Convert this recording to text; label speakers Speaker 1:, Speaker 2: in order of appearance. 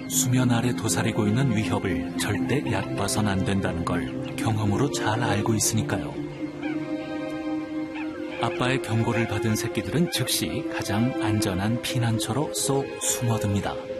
Speaker 1: 수면 아래 도사리고 있는 위협을 절대 얕봐선 안 된다는 걸 경험으로 잘 알고 있으니까요. 아빠의 경고를 받은 새끼들은 즉시 가장 안전한 피난처로 쏙 숨어듭니다.